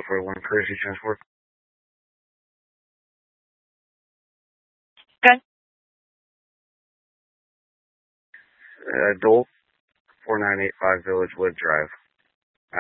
41 Courtesy Transport. Okay. Dole, 4985 Village Wood Drive.